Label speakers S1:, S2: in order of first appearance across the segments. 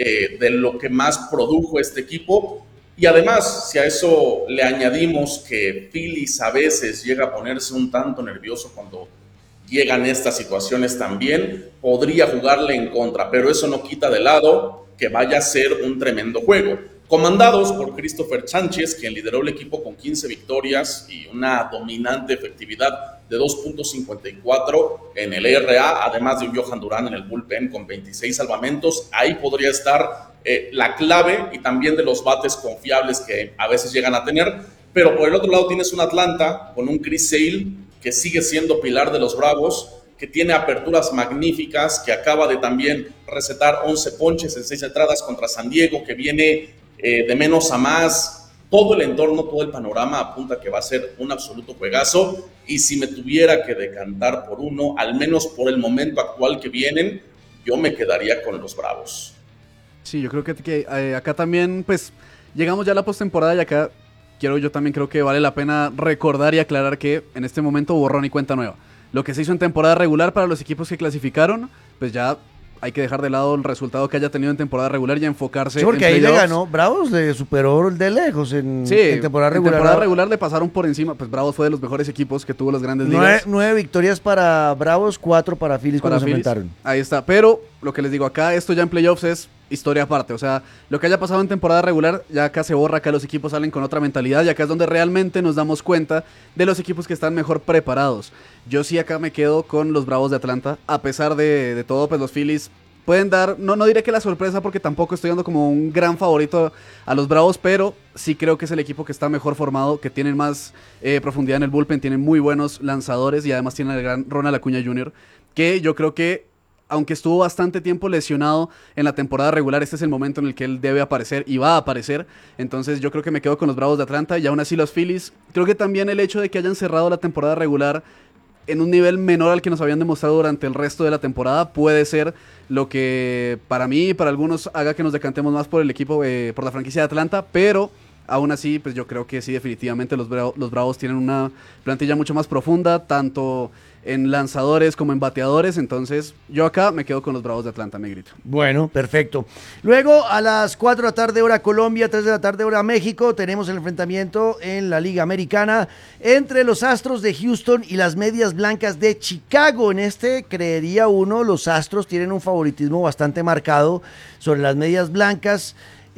S1: de lo que más produjo este equipo. Y además, si a eso le añadimos que Phillies a veces llega a ponerse un tanto nervioso cuando llegan estas situaciones también, podría jugarle en contra, pero eso no quita de lado que vaya a ser un tremendo juego. Comandados por Christopher Sánchez, quien lideró el equipo con 15 victorias y una dominante efectividad de 2.54 en el ERA, además de un Johan Durán en el bullpen con 26 salvamentos. Ahí podría estar la clave y también de los bates confiables que a veces llegan a tener. Pero por el otro lado tienes un Atlanta con un Chris Sale que sigue siendo pilar de los Bravos, que tiene aperturas magníficas, que acaba de también recetar 11 ponches en 6 entradas contra San Diego, que viene de menos a más. Todo el entorno, todo el panorama apunta que va a ser un absoluto juegazo, y si me tuviera que decantar por uno, al menos por el momento actual que vienen, yo me quedaría con los Bravos.
S2: Sí, yo creo que acá también, pues, llegamos ya a la postemporada y acá yo también creo que vale la pena recordar y aclarar que en este momento borrón y cuenta nueva. Lo que se hizo en temporada regular para los equipos que clasificaron, pues ya hay que dejar de lado el resultado que haya tenido en temporada regular y enfocarse en
S3: porque ahí
S2: playoffs.
S3: le ganó, Bravos le superó de lejos en temporada regular.
S2: En temporada regular le pasaron por encima, pues Bravos fue de los mejores equipos que tuvo las grandes ligas.
S3: 9 victorias para Bravos, 4 para Phillies cuando se enfrentaron.
S2: Ahí está, pero lo que les digo acá, esto ya en playoffs es historia aparte, o sea, lo que haya pasado en temporada regular ya acá se borra, acá los equipos salen con otra mentalidad y acá es donde realmente nos damos cuenta de los equipos que están mejor preparados. Yo sí acá me quedo con los Bravos de Atlanta, a pesar de todo, pues los Phillies pueden dar, no diré que la sorpresa porque tampoco estoy dando como un gran favorito a los Bravos, pero sí creo que es el equipo que está mejor formado, que tienen más profundidad en el bullpen, tienen muy buenos lanzadores y además tienen el gran Ronald Acuña Jr., que yo creo que aunque estuvo bastante tiempo lesionado en la temporada regular, este es el momento en el que él debe aparecer y va a aparecer. Entonces yo creo que me quedo con los Bravos de Atlanta y aún así los Phillies. Creo que también el hecho de que hayan cerrado la temporada regular en un nivel menor al que nos habían demostrado durante el resto de la temporada puede ser lo que para mí y para algunos haga que nos decantemos más por el equipo, por la franquicia de Atlanta, pero aún así, pues yo creo que sí, definitivamente los Bravos tienen una plantilla mucho más profunda, tanto en lanzadores como en bateadores, entonces yo acá me quedo con los Bravos de Atlanta, Negrito.
S3: Bueno, perfecto. Luego a las 4 de la tarde hora Colombia, 3 de la tarde hora México, tenemos el enfrentamiento en la Liga Americana entre los Astros de Houston y las Medias Blancas de Chicago. En este, creería uno, los Astros tienen un favoritismo bastante marcado sobre las Medias Blancas,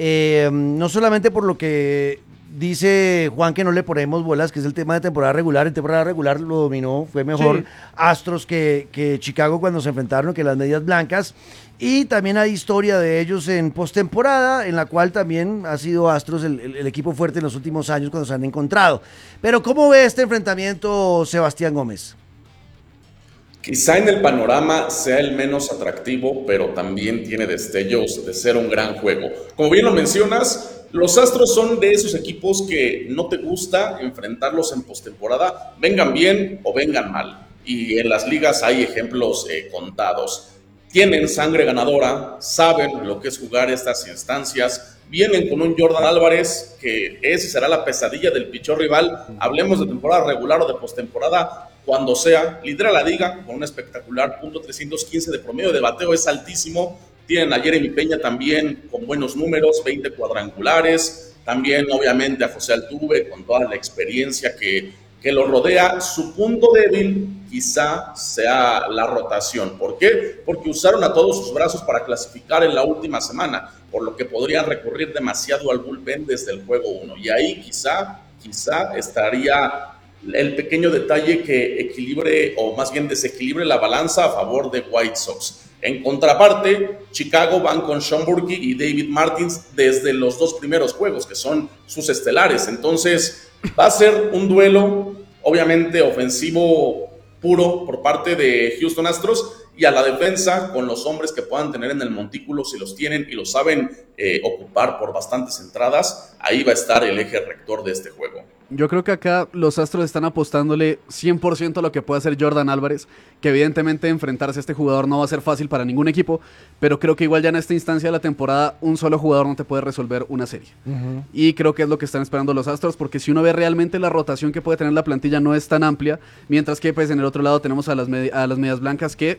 S3: no solamente por lo que dice Juan que no le ponemos bolas, que es el tema de temporada regular. En temporada regular lo dominó, fue mejor sí. Astros que Chicago cuando se enfrentaron, que las Medias Blancas. Y también hay historia de ellos en postemporada, en la cual también ha sido Astros el equipo fuerte en los últimos años cuando se han encontrado. Pero ¿cómo ve este enfrentamiento Sebastián Gómez?
S1: Quizá en el panorama sea el menos atractivo, pero también tiene destellos de ser un gran juego. Como bien lo mencionas, los Astros son de esos equipos que no te gusta enfrentarlos en postemporada, vengan bien o vengan mal. Y en las ligas hay ejemplos contados. Tienen sangre ganadora, saben lo que es jugar estas instancias, vienen con un Jordan Álvarez, que ese será la pesadilla del pichón rival, hablemos de temporada regular o de postemporada, cuando sea, lidera la liga con un espectacular .315 de promedio de bateo, es altísimo. Tienen a Jeremy Peña también con buenos números, 20 cuadrangulares, también obviamente a José Altuve con toda la experiencia que lo rodea. Su punto débil quizá sea la rotación. ¿Por qué? Porque usaron a todos sus brazos para clasificar en la última semana, por lo que podrían recurrir demasiado al bullpen desde el juego 1, y ahí quizá estaría el pequeño detalle que equilibre, o más bien desequilibre la balanza a favor de White Sox. En contraparte, Chicago van con Sean Burke y David Martins desde los 2 primeros juegos, que son sus estelares. Entonces, va a ser un duelo, obviamente, ofensivo puro por parte de Houston Astros, y a la defensa con los hombres que puedan tener en el montículo, si los tienen y lo saben ocupar por bastantes entradas, ahí va a estar el eje rector de este juego.
S2: Yo creo que acá los Astros están apostándole 100% a lo que puede hacer Jordan Álvarez, que evidentemente enfrentarse a este jugador no va a ser fácil para ningún equipo, pero creo que igual ya en esta instancia de la temporada un solo jugador no te puede resolver una serie. Y creo que es lo que están esperando los Astros, porque si uno ve realmente la rotación que puede tener la plantilla no es tan amplia, mientras que pues en el otro lado tenemos a las Medias Blancas que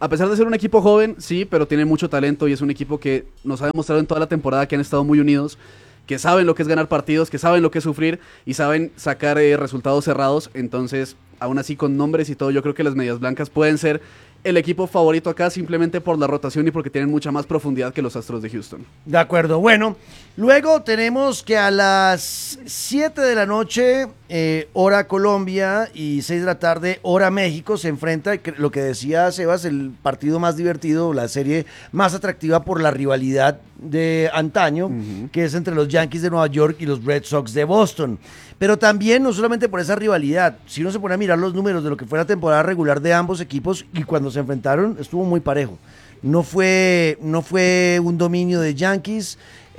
S2: a pesar de ser un equipo joven, sí, pero tiene mucho talento y es un equipo que nos ha demostrado en toda la temporada que han estado muy unidos, que saben lo que es ganar partidos, que saben lo que es sufrir y saben sacar resultados cerrados. Entonces, aún así con nombres y todo, yo creo que las Medias Blancas pueden ser el equipo favorito acá simplemente por la rotación y porque tienen mucha más profundidad que los Astros de Houston.
S3: De acuerdo, bueno, luego tenemos que a las 7 de la noche, hora Colombia, y 6 de la tarde, hora México, se enfrenta, lo que decía Sebas, el partido más divertido, la serie más atractiva por la rivalidad de antaño, que es entre los Yankees de Nueva York y los Red Sox de Boston. Pero también, no solamente por esa rivalidad, si uno se pone a mirar los números de lo que fue la temporada regular de ambos equipos, y cuando se enfrentaron estuvo muy parejo. No fue un dominio de Yankees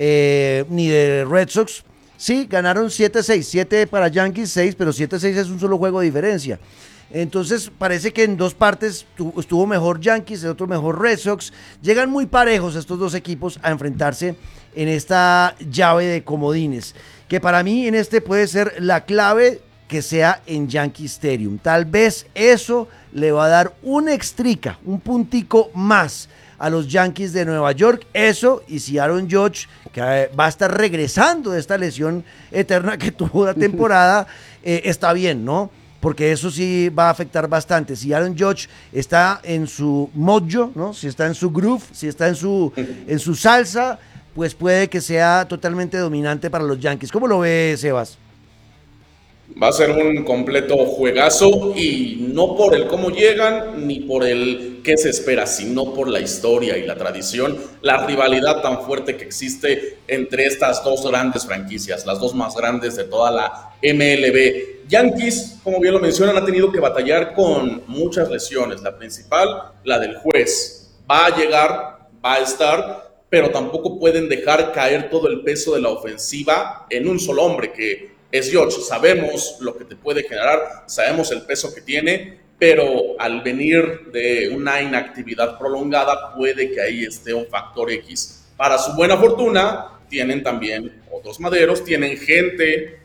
S3: ni de Red Sox. Sí, ganaron 7-6, 7 para Yankees, 6, pero 7-6 es un solo juego de diferencia. Entonces parece que en dos partes estuvo mejor Yankees, el otro mejor Red Sox. Llegan muy parejos estos dos equipos a enfrentarse en esta llave de comodines, que para mí en este puede ser la clave que sea en Yankee Stadium. Tal vez eso le va a dar un extrica, un puntico más a los Yankees de Nueva York. Eso, y si Aaron Judge, que va a estar regresando de esta lesión eterna que tuvo la temporada, está bien, ¿no? Porque eso sí va a afectar bastante. Si Aaron Judge está en su mojo, ¿no? Si está en su groove, si está en su salsa, pues puede que sea totalmente dominante para los Yankees. ¿Cómo lo ve, Sebas?
S1: Va a ser un completo juegazo y no por el cómo llegan ni por el qué se espera, sino por la historia y la tradición, la rivalidad tan fuerte que existe entre estas dos grandes franquicias, las dos más grandes de toda la MLB. Yankees, como bien lo mencionan, ha tenido que batallar con muchas lesiones. La principal, la del juez. Va a llegar, va a estar, pero tampoco pueden dejar caer todo el peso de la ofensiva en un solo hombre, que es George. Sabemos lo que te puede generar, sabemos el peso que tiene, pero al venir de una inactividad prolongada puede que ahí esté un factor X. Para su buena fortuna, tienen también otros maderos, tienen gente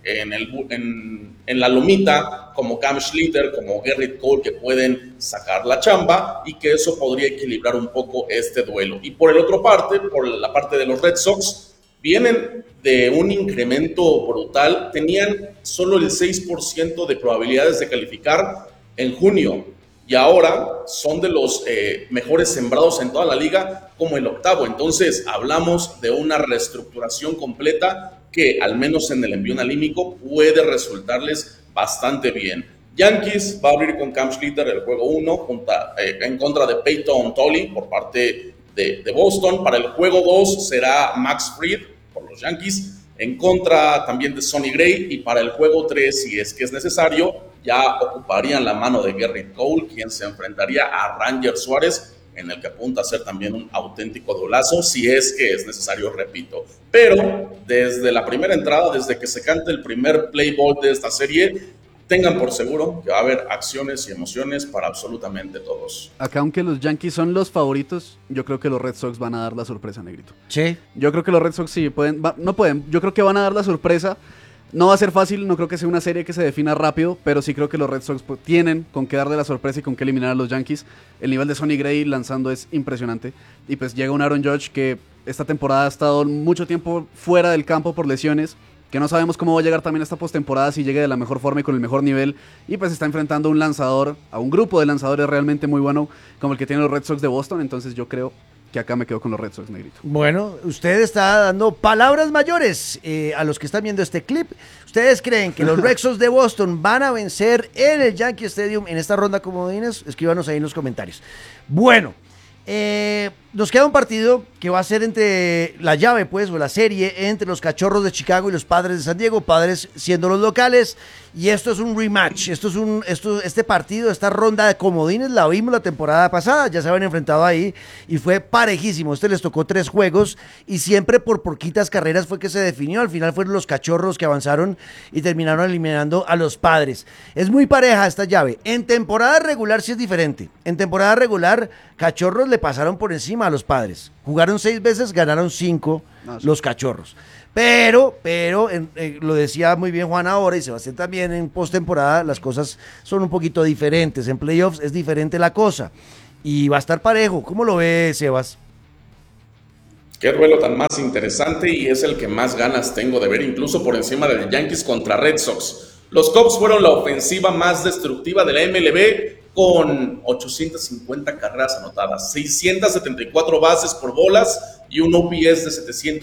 S1: en la lomita como Cam Schlitter, como Gerrit Cole, que pueden sacar la chamba y que eso podría equilibrar un poco este duelo. Y por el otro parte, por la parte de los Red Sox, vienen de un incremento brutal, tenían solo el 6% de probabilidades de calificar en junio y ahora son de los mejores sembrados en toda la liga como el octavo. Entonces hablamos de una reestructuración completa que al menos en el envío analítico puede resultarles bastante bien. Yankees va a abrir con Cam Schlitter el juego 1 en contra de Peyton Tolly por parte de Boston. Para el juego 2 será Max Fried por los Yankees en contra también de Sonny Gray, y para el juego 3, si es que es necesario, ya ocuparían la mano de Gerrit Cole, quien se enfrentaría a Ranger Suárez, en el que apunta a ser también un auténtico duelazo, si es que es necesario, repito. Pero desde la primera entrada, desde que se cante el primer play ball de esta serie, tengan por seguro que va a haber acciones y emociones para absolutamente todos.
S2: Acá, aunque los Yankees son los favoritos, yo creo que los Red Sox van a dar la sorpresa, Negrito.
S3: Sí.
S2: Yo creo que los Red Sox sí no pueden, yo creo que van a dar la sorpresa. No va a ser fácil, no creo que sea una serie que se defina rápido, pero sí creo que los Red Sox tienen con qué darle la sorpresa y con qué eliminar a los Yankees. El nivel de Sonny Gray lanzando es impresionante. Y pues llega un Aaron Judge que esta temporada ha estado mucho tiempo fuera del campo por lesiones, que no sabemos cómo va a llegar también esta postemporada, si llegue de la mejor forma y con el mejor nivel, y pues está enfrentando a un lanzador, a un grupo de lanzadores realmente muy bueno, como el que tienen los Red Sox de Boston. Entonces yo creo que acá me quedo con los Red Sox, Negrito.
S3: Bueno, usted está dando palabras mayores a los que están viendo este clip. ¿Ustedes creen que los Red Sox de Boston van a vencer en el Yankee Stadium en esta ronda comodines? Escríbanos ahí en los comentarios. Bueno, nos queda un partido que va a ser entre la llave, pues, o la serie entre los Cachorros de Chicago y los Padres de San Diego, Padres siendo los locales, y esto es un rematch, este partido, esta ronda de comodines la vimos la temporada pasada, ya se habían enfrentado ahí y fue parejísimo. Les tocó 3 juegos y siempre por poquitas carreras fue que se definió. Al final fueron los Cachorros que avanzaron y terminaron eliminando a los Padres. Es muy pareja esta llave. En temporada regular sí es diferente. En temporada regular, Cachorros le pasaron por encima a los Padres. Jugaron 6 veces, ganaron 5 los Cachorros. Pero lo decía muy bien Juan ahora y Sebastián también, en postemporada las cosas son un poquito diferentes. En playoffs es diferente la cosa. y va a estar parejo. ¿Cómo lo ves, Sebas?
S1: Qué duelo tan más interesante y es el que más ganas tengo de ver, incluso por encima del Yankees contra Red Sox. Los Cubs fueron la ofensiva más destructiva de la MLB con 850 carreras anotadas, 674 bases por bolas y un OPS de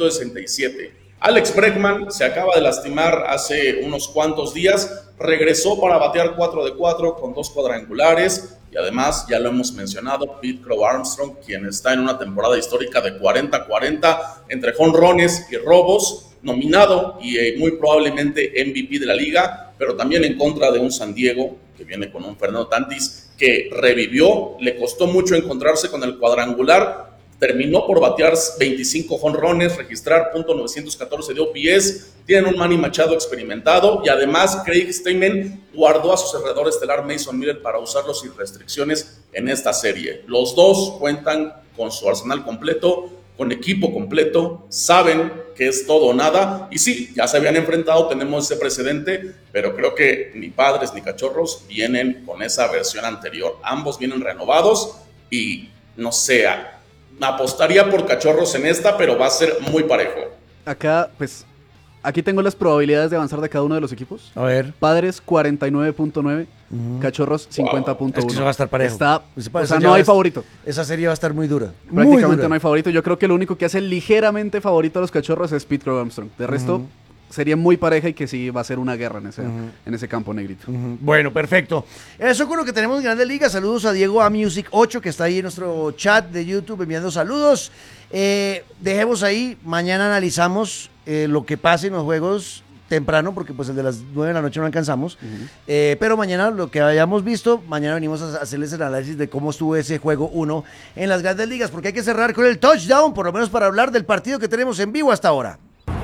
S1: 767. Alex Bregman se acaba de lastimar hace unos cuantos días, regresó para batear 4 de 4 con 2 cuadrangulares y además, ya lo hemos mencionado, Pete Crow Armstrong, quien está en una temporada histórica de 40-40 entre jonrones y robos, nominado y muy probablemente MVP de la liga, pero también en contra de un San Diego que viene con un Fernando Tatis que revivió, le costó mucho encontrarse con el cuadrangular, terminó por batear 25 jonrones, registrar .914 de OPS, tienen un Manny Machado experimentado y además Craig Stammen guardó a su cerrador estelar Mason Miller para usarlos sin restricciones en esta serie. Los dos cuentan con su arsenal completo, con equipo completo, saben que es todo o nada y sí, ya se habían enfrentado, tenemos ese precedente, pero creo que ni Padres ni Cachorros vienen con esa versión anterior. Ambos vienen renovados y no sé, apostaría por Cachorros en esta, pero va a ser muy parejo.
S2: Acá, pues, aquí tengo las probabilidades de avanzar de cada uno de los equipos.
S3: A ver.
S2: Padres 49.9, Cachorros 50.1.
S3: Es que eso va a estar parejo.
S2: O sea, no hay favorito.
S3: Esa serie va a estar muy dura.
S2: Prácticamente
S3: muy dura.
S2: no hay favorito. Yo creo que lo único que hace ligeramente favorito a los Cachorros es Pete Crow Armstrong. De resto, sería muy pareja y que sí va a ser una guerra en ese campo negrito.
S3: Bueno, perfecto. Eso con lo que tenemos en Grandes Ligas. Saludos a Diego A Music 8 que está ahí en nuestro chat de YouTube enviando saludos. Dejemos ahí, mañana analizamos lo que pase en los juegos temprano, porque pues el de las 9 de la noche no alcanzamos, pero mañana lo que hayamos visto, mañana venimos a hacerles el análisis de cómo estuvo ese juego 1 en las Grandes Ligas, porque hay que cerrar con el touchdown, por lo menos para hablar del partido que tenemos en vivo hasta ahora.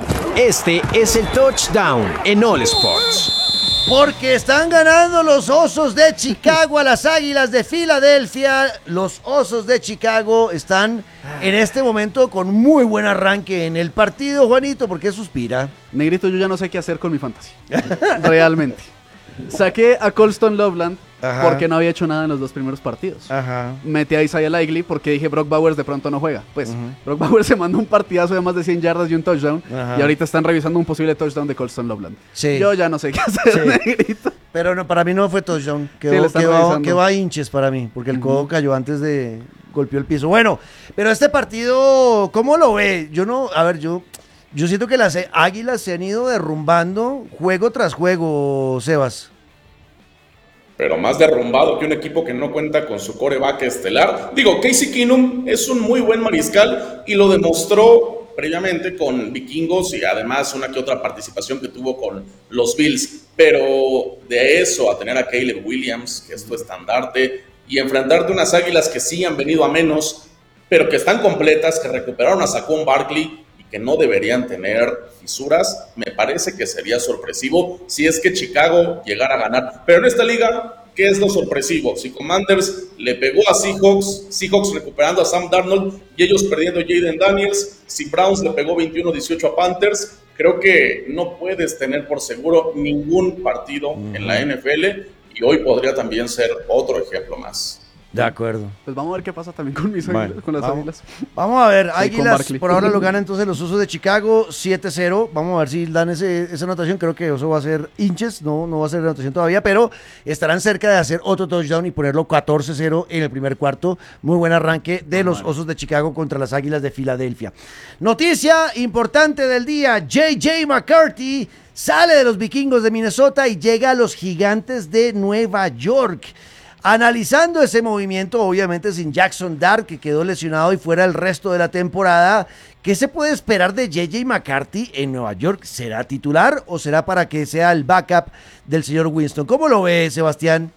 S4: Este es el touchdown en All Sports.
S3: Porque están ganando los Osos de Chicago a las Águilas de Filadelfia. Los Osos de Chicago están en este momento con muy buen arranque en el partido. Juanito, ¿por qué suspira?
S2: Negrito, yo ya no sé qué hacer con mi fantasy. Realmente. Saqué a Colston Loveland porque no había hecho nada en los 2 primeros partidos. Metí a Isaiah Likely porque dije Brock Bowers de pronto no juega. Pues Brock Bowers se mandó un partidazo de más de 100 yardas y un touchdown. Y ahorita están revisando un posible touchdown de Colston Loveland.
S3: Sí.
S2: Yo ya no sé qué hacer, Negrito.
S3: Pero no, para mí no fue touchdown. Quedó a hinches para mí, porque el codo cayó antes de golpeó el piso. Bueno, pero este partido, ¿cómo lo ve? Yo siento que las Águilas se han ido derrumbando juego tras juego, Sebas.
S1: Pero más derrumbado que un equipo que no cuenta con su quarterback estelar. Digo, Casey Keenum es un muy buen mariscal y lo demostró previamente con Vikingos y además una que otra participación que tuvo con los Bills. Pero de eso a tener a Caleb Williams, que es tu estandarte, y enfrentarte a unas Águilas que sí han venido a menos, pero que están completas, que recuperaron a Saquon Barkley, que no deberían tener fisuras, me parece que sería sorpresivo si es que Chicago llegara a ganar. Pero en esta liga, ¿qué es lo sorpresivo? Si Commanders le pegó a Seahawks recuperando a Sam Darnold y ellos perdiendo a Jaden Daniels, si Browns le pegó 21-18 a Panthers, creo que no puedes tener por seguro ningún partido en la NFL y hoy podría también ser otro ejemplo más.
S3: De acuerdo.
S2: Pues vamos a ver qué pasa también con mis Águilas, con las Águilas.
S3: Vamos a ver,
S2: Sí,
S3: Águilas por ahora lo gana entonces los Osos de Chicago 7-0. Vamos a ver si dan esa anotación. Creo que eso va a ser hinches, no va a ser anotación todavía, pero estarán cerca de hacer otro touchdown y ponerlo 14-0 en el primer cuarto. Muy buen arranque de los Osos de Chicago contra las Águilas de Filadelfia. Noticia importante del día: J.J. McCarthy sale de los Vikingos de Minnesota y llega a los Gigantes de Nueva York. Analizando ese movimiento, obviamente sin Jackson Dart, que quedó lesionado y fuera el resto de la temporada, ¿qué se puede esperar de J.J. McCarthy en Nueva York? ¿Será titular o será para que sea el backup del señor Winston? ¿Cómo lo ve, Sebastián?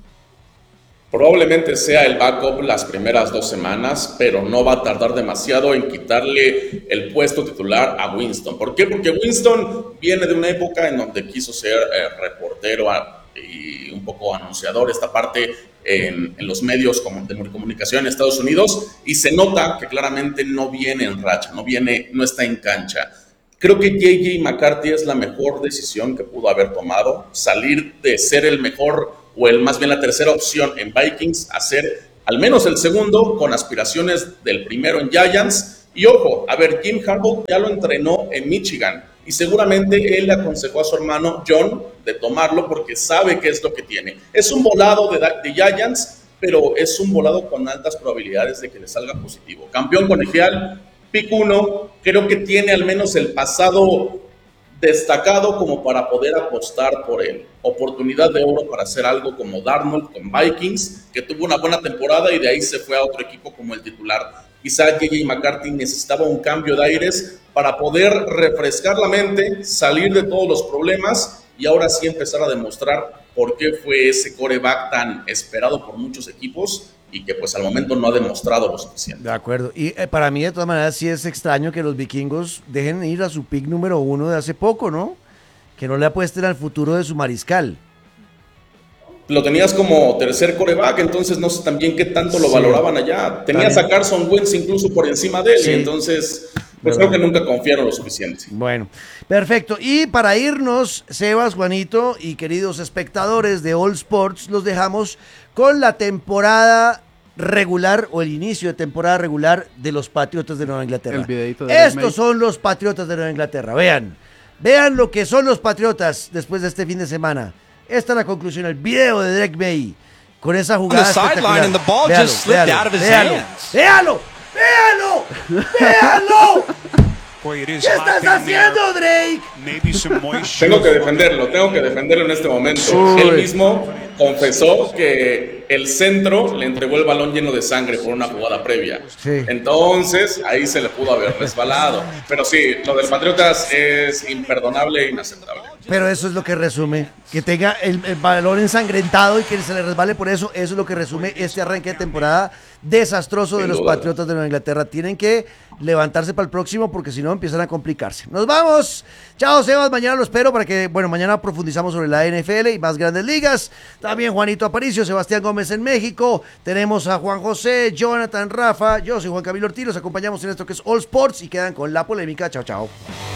S1: Probablemente sea el backup las primeras 2 semanas, pero no va a tardar demasiado en quitarle el puesto titular a Winston. ¿Por qué? Porque Winston viene de una época en donde quiso ser reportero y un poco anunciador, esta parte en los medios de comunicación en Estados Unidos, y se nota que claramente no viene en racha, no está en cancha. Creo que J.J. McCarthy es la mejor decisión que pudo haber tomado, salir de ser el mejor, o más bien la tercera opción en Vikings, a ser al menos el segundo, con aspiraciones del primero en Giants. Y ojo, a ver, Jim Harbaugh ya lo entrenó en Michigan y seguramente él le aconsejó a su hermano John de tomarlo porque sabe qué es lo que tiene. Es un volado de Giants, pero es un volado con altas probabilidades de que le salga positivo. Campeón colegial, pick 1, creo que tiene al menos el pasado destacado como para poder apostar por él. Oportunidad de oro para hacer algo como Darnold con Vikings, que tuvo una buena temporada y de ahí se fue a otro equipo como el titular. Quizá J.J. McCarthy necesitaba un cambio de aires para poder refrescar la mente, salir de todos los problemas y ahora sí empezar a demostrar por qué fue ese quarterback tan esperado por muchos equipos y que pues al momento no ha demostrado lo suficiente.
S3: De acuerdo. Y para mí de todas maneras sí es extraño que los vikingos dejen ir a su pick número 1 de hace poco, ¿no? Que no le apuesten al futuro de su mariscal.
S1: Lo tenías como tercer quarterback, entonces no sé también qué tanto lo valoraban allá. Tenías a Carson Wentz incluso por encima de él, y entonces pues creo que nunca confiaron lo suficiente.
S3: Bueno, perfecto. Y para irnos, Sebas, Juanito y queridos espectadores de All Sports, los dejamos con la temporada regular o el inicio de temporada regular de los Patriotas de Nueva Inglaterra.
S2: El videito de
S3: Estos son los Patriotas de Nueva Inglaterra. Vean lo que son los Patriotas después de este fin de semana. Esta es la conclusión, el video de Drake May con esa jugada espectacular. Véalo. ¿Qué estás haciendo, Drake?
S1: Tengo que defenderlo en este momento. Él mismo confesó que el centro le entregó el balón lleno de sangre por una jugada previa.
S3: Sí.
S1: Entonces, ahí se le pudo haber resbalado. Pero sí, lo del Patriotas es imperdonable e inaceptable.
S3: Pero eso es lo que resume, que tenga el balón ensangrentado y que se le resbale por eso es lo que resume este arranque de temporada desastroso de los Patriotas de Nueva Inglaterra. Tienen que levantarse para el próximo porque si no empiezan a complicarse. ¡Nos vamos! Chao, Sebas, mañana lo espero para que, mañana profundizamos sobre la NFL y más grandes ligas. También Juanito Aparicio, Sebastián Gómez en México. Tenemos a Juan José, Jonathan, Rafa, yo soy Juan Camilo Ortiz, los acompañamos en esto que es All Sports y quedan con la polémica. Chao, chao.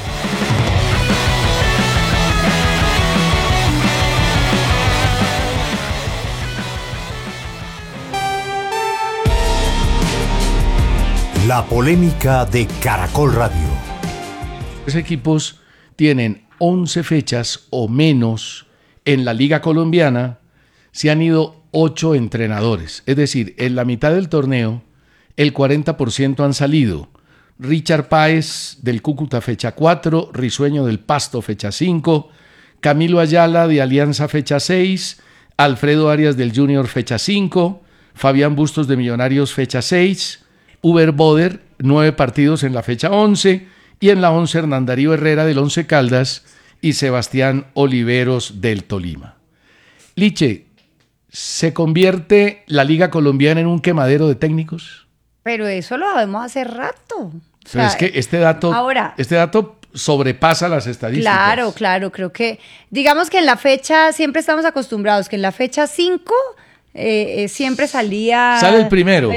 S5: La polémica de Caracol Radio.
S6: Los equipos tienen 11 fechas o menos en la Liga Colombiana, se han ido 8 entrenadores. Es decir, en la mitad del torneo, el 40% han salido. Richard Páez del Cúcuta fecha 4, Risueño del Pasto fecha 5, Camilo Ayala de Alianza fecha 6, Alfredo Arias del Junior fecha 5, Fabián Bustos de Millonarios fecha 6, Uber Boder, 9 partidos en la fecha 11, y en la 11 Hernán Darío Herrera del Once Caldas y Sebastián Oliveros del Tolima. Liche, ¿se convierte la Liga Colombiana en un quemadero de técnicos?
S7: Pero eso lo sabemos hace rato.
S6: Pero es que este dato sobrepasa las estadísticas.
S7: Claro, creo que, digamos que en la fecha, siempre estamos acostumbrados que en la fecha 5 siempre sale
S6: el primero.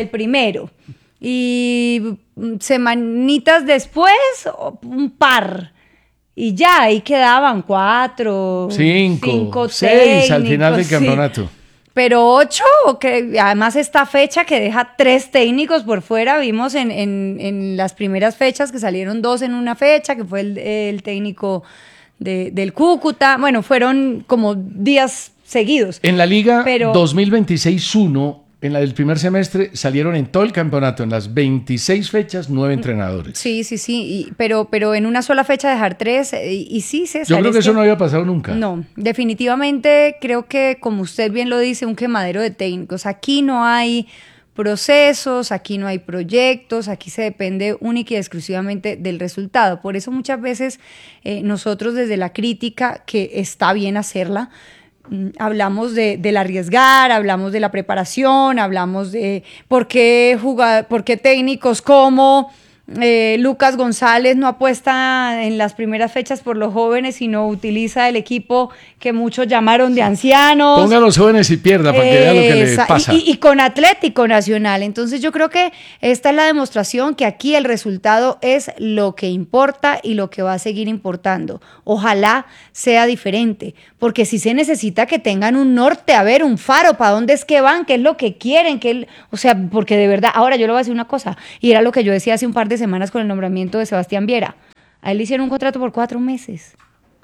S7: Y semanitas después, un par. Y ya, ahí quedaban 4, 5,
S6: 6 al final del campeonato.
S7: Pero 8, que además esta fecha que deja 3 técnicos por fuera, vimos en las primeras fechas que salieron 2 en una fecha, que fue el técnico del Cúcuta. Bueno, fueron como días seguidos.
S6: En la Liga 2026-1, en la del primer semestre, salieron en todo el campeonato, en las 26 fechas, 9 entrenadores.
S7: Sí, pero en una sola fecha dejar 3, y sí, César.
S6: Yo creo que eso no había pasado nunca.
S7: No, definitivamente creo que, como usted bien lo dice, un quemadero de técnicos. Aquí no hay procesos, aquí no hay proyectos, aquí se depende única y exclusivamente del resultado. Por eso muchas veces nosotros desde la crítica, que está bien hacerla, hablamos del arriesgar, hablamos de la preparación, hablamos de por qué técnicos como Lucas González no apuesta en las primeras fechas por los jóvenes, sino utiliza el equipo que muchos llamaron de ancianos.
S6: Ponga a los jóvenes y pierda para que vea lo que le pasa.
S7: Y con Atlético Nacional. Entonces yo creo que esta es la demostración que aquí el resultado es lo que importa y lo que va a seguir importando. Ojalá sea diferente, porque si se necesita que tengan un norte, a ver, un faro, para dónde es que van, qué es lo que quieren, o sea, porque de verdad, ahora yo le voy a decir una cosa, y era lo que yo decía hace un par de semanas con el nombramiento de Sebastián Viera. A él le hicieron un contrato por 4 meses.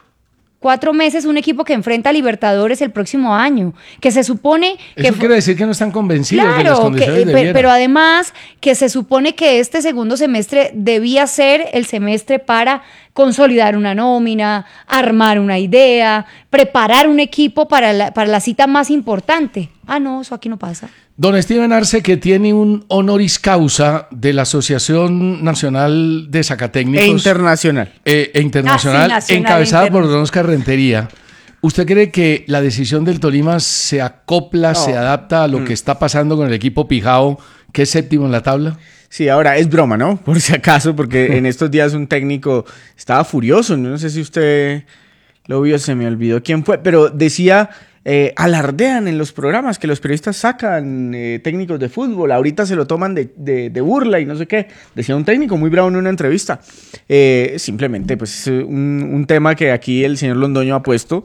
S7: 4 meses, un equipo que enfrenta a Libertadores el próximo año, que se supone que...
S6: Eso quiere decir que no están convencidos de las condiciones de Viera.
S7: Pero además que se supone que este segundo semestre debía ser el semestre para consolidar una nómina, armar una idea, preparar un equipo para la cita más importante. Ah, no, eso aquí no pasa.
S6: Don Steven Arce, que tiene un honoris causa de la Asociación Nacional de Sacatécnicos.
S8: Internacional.
S6: Internacional,
S7: nacional
S6: encabezada por Don Oscar Rentería. ¿Usted cree que la decisión del Tolima se acopla, se adapta a lo que está pasando con el equipo Pijao, que es 7º en la tabla?
S8: Sí, ahora es broma, ¿no? Por si acaso, porque en estos días un técnico estaba furioso. No sé si usted lo vio, se me olvidó quién fue, pero decía... alardean en los programas que los periodistas sacan técnicos de fútbol, ahorita se lo toman de burla y no sé qué, decía un técnico muy bravo en una entrevista. Simplemente pues un tema que aquí el señor Londoño ha puesto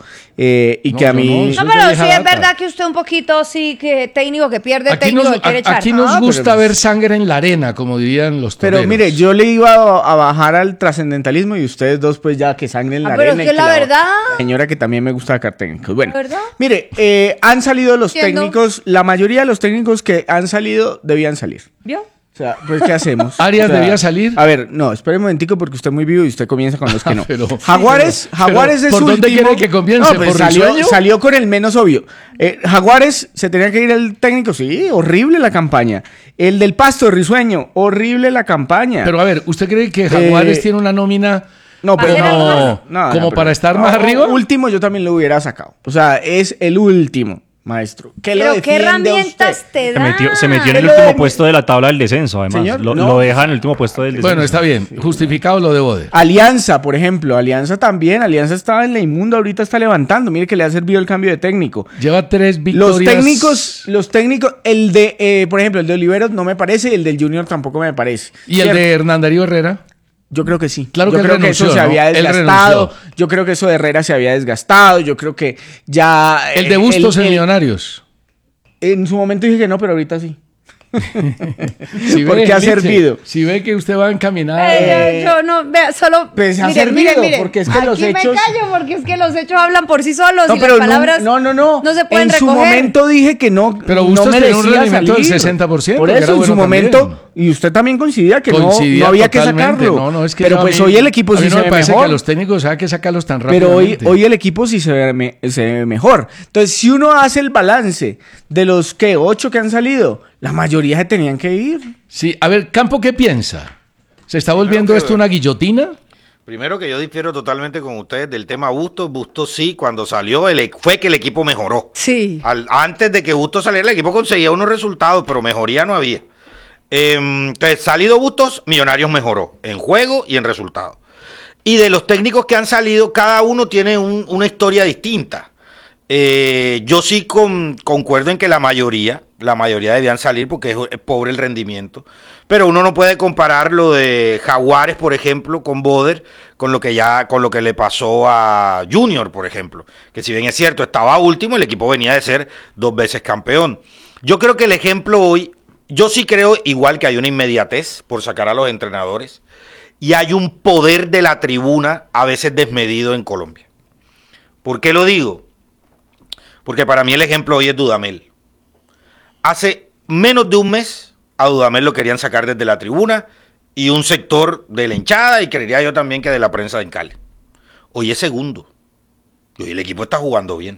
S8: y que a mí...
S7: No, pero sí es verdad que usted un poquito sí que técnico que pierde,
S6: aquí
S7: técnico
S6: nos,
S7: que quiere echar.
S6: Aquí nos gusta ver sangre en la arena, como dirían los toreros.
S8: Pero mire, yo le iba a bajar al trascendentalismo y ustedes dos pues ya que sangre en la
S7: pero
S8: arena.
S7: es que la verdad...
S8: Señora que también me gusta sacar técnicos. Bueno,
S7: ¿verdad?
S8: Mire, han salido los técnicos, la mayoría de los técnicos que han salido debían salir.
S7: ¿Vio?
S8: O sea, pues ¿qué hacemos?
S6: ¿Arias
S8: O sea,
S6: debía salir?
S8: A ver, no, espere un momentico porque usted es muy vivo y usted comienza con los que no.
S6: Pero-
S8: Jaguares es
S6: ¿por dónde
S8: último.
S6: quiere que comience?
S8: No, pues
S6: ¿Por
S8: salió,
S6: Risueño?
S8: salió con el menos obvio. Jaguares, se tenía que ir el técnico, sí, horrible la campaña. El del Pasto, Risueño, horrible la campaña.
S6: Pero a ver, ¿usted cree que Jaguares tiene una nómina
S8: No, pero
S7: Para ser
S8: no,
S7: el
S6: como
S8: pero-
S6: para estar
S8: no,
S6: más arriba?
S8: Último yo también lo hubiera sacado. O sea, es el último, maestro. ¿Qué lo
S7: Pero qué
S8: defiende a
S7: herramientas
S8: usted?
S7: te
S9: Se
S7: da.
S9: metió en
S8: ¿Qué
S9: el
S8: lo
S9: último
S8: de-
S9: puesto de la tabla del descenso, además.
S8: Señor,
S9: Lo
S8: no.
S9: deja en el último puesto del descenso.
S6: Bueno, está bien, justificado lo de Bode.
S8: Alianza, por ejemplo, Alianza también. Alianza estaba en la inmunda, ahorita está levantando. Mire que le ha servido el cambio de técnico.
S6: Lleva 3 victorias.
S8: Los técnicos, el de, por ejemplo, el de Oliveros no me parece, el del Junior tampoco me parece.
S6: ¿Y el
S8: ¿Cierto?
S6: de Hernán Darío Herrera?
S8: Yo creo que sí.
S6: Claro
S8: yo
S6: que él
S8: creo
S6: renunció,
S8: que eso se
S6: ¿no?
S8: había
S6: Él
S8: desgastado.
S6: renunció.
S8: Yo creo que eso de Herrera se había desgastado. Yo creo que ya.
S6: El de Bustos en Millonarios.
S8: En su momento dije que no, pero ahorita sí.
S6: Si
S8: ¿Por qué ha servido?
S6: Si ve que usted va encaminado.
S7: Yo no, vea, solo.
S8: Pues ha servido, porque es que
S7: aquí
S8: los
S7: me
S8: hechos-
S7: callo, porque es que los hechos hablan por sí solos
S8: No,
S7: y
S8: pero
S7: las palabras
S8: no.
S7: no se pueden
S8: En su
S7: recoger.
S8: momento dije que no.
S6: Pero Bustos
S8: no
S6: tenía un
S8: merecía
S6: rendimiento del
S8: salir.
S6: 60%,
S8: Por
S6: que
S8: eso,
S6: era
S8: en su
S6: bueno
S8: momento.
S6: también.
S8: Y usted también coincidía que
S6: Coincidía
S8: no había que
S6: totalmente.
S8: sacarlo.
S6: No, es que
S8: pero
S6: a
S8: pues
S6: mí-
S8: hoy el equipo
S6: a mí
S8: sí
S6: no
S8: se
S6: me
S8: ve
S6: parece
S8: mejor.
S6: que a los técnicos hay que sacarlos tan
S8: Pero
S6: rápidamente.
S8: hoy el equipo sí se ve mejor. Entonces, si uno hace el balance de los 8 que han salido, la mayoría se tenían que ir.
S6: Sí, a ver, Campo, ¿qué piensa? ¿Se está volviendo
S10: que-
S6: esto una guillotina?
S10: Primero que yo difiero totalmente con ustedes del tema Bustos. Bustos sí, cuando salió fue que el equipo mejoró.
S7: Sí.
S10: Antes de que Bustos saliera, el equipo conseguía unos resultados, pero mejoría no había. Entonces, salido Bustos, Millonarios mejoró en juego y en resultados. Y de los técnicos que han salido, cada uno tiene una historia distinta. Yo sí concuerdo en que la mayoría debían salir porque es pobre el rendimiento. Pero uno no puede comparar lo de Jaguares, por ejemplo, con Boder, con lo que le pasó a Junior, por ejemplo. Que si bien es cierto, estaba último, el equipo venía de ser 2 veces campeón. Yo creo que el ejemplo hoy, yo sí creo igual que hay una inmediatez por sacar a los entrenadores y hay un poder de la tribuna a veces desmedido en Colombia. ¿Por qué lo digo? Porque para mí el ejemplo hoy es Dudamel. Hace menos de un mes a Dudamel lo querían sacar desde la tribuna y un sector de la hinchada y creería yo también que de la prensa en Cali. Hoy es segundo. Y hoy el equipo está jugando bien.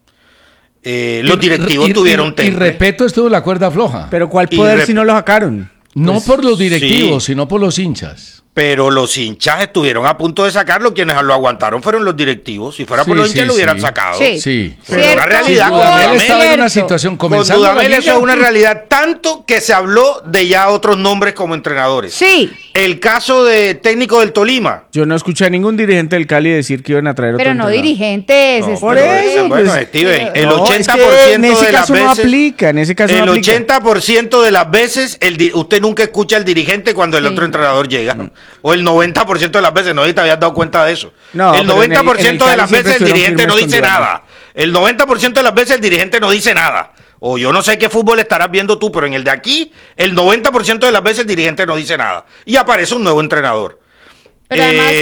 S10: Los directivos tuvieron
S6: Y
S10: temple.
S6: Repeto estuvo la cuerda floja.
S8: Pero ¿cuál
S10: Y
S8: poder si no lo sacaron?
S6: No
S10: pues,
S6: por los directivos,
S10: sí.
S6: sino por los hinchas.
S10: pero los hinchas estuvieron a punto de sacarlo. Quienes lo aguantaron fueron los directivos. Si fuera por los hinchas lo hubieran sacado.
S6: Sí.
S10: Pero una realidad.
S6: Dudamel estaba en una situación
S10: Con
S6: comenzando
S10: Dudamel
S6: la
S10: eso
S6: liga.
S10: es una realidad, tanto que se habló de ya otros nombres como entrenadores.
S7: Sí.
S10: El caso de técnico del Tolima.
S8: Yo no escuché a ningún dirigente del Cali decir que iban a traer otro
S7: Pero no
S8: entrenador.
S7: dirigentes.
S10: No,
S8: por
S10: pero,
S8: eso,
S10: bueno,
S8: pues,
S10: Steven, el
S8: no,
S10: 80%
S8: es que en ese
S10: de las
S8: caso no
S10: veces
S8: aplica, en ese caso
S10: el
S8: no aplica.
S10: 80% de las veces usted nunca escucha al dirigente cuando el otro entrenador llega. O el 90% de las veces, no sé si te habías dado cuenta de eso.
S8: No,
S10: el
S8: pero en el
S10: 90% de las
S8: Cali
S10: veces el
S8: siempre
S10: dirigente no
S8: estuvieron
S10: dice
S8: firmes con
S10: nada. El 90% de las veces el dirigente no dice nada. O yo no sé qué fútbol estarás viendo tú, pero en el de aquí, el 90% de las veces el dirigente no dice nada. Y aparece un nuevo entrenador.
S7: Pero además,